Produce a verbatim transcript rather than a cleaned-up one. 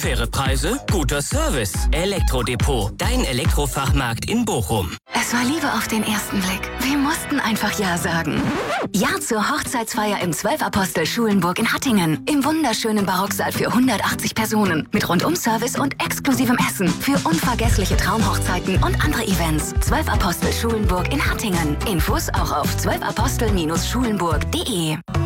Faire Preise, guter Service. Elektrodepot, dein Elektrofachmarkt in Bochum. Es war Liebe auf den ersten Blick. Wir mussten einfach Ja sagen. Ja zur Hochzeitsfeier im Zwölf-Apostel Schulenburg in Hattingen. Im wunderschönen Barocksaal für hundertachtzig Personen. Mit Rundum-Service und exklusivem Essen. Für unvergessliche Traumhochzeiten und andere Events. Zwölf-Apostel Schulenburg in Hattingen. Infos auch auf zwölf apostel Bindestrich schulenburg punkt de.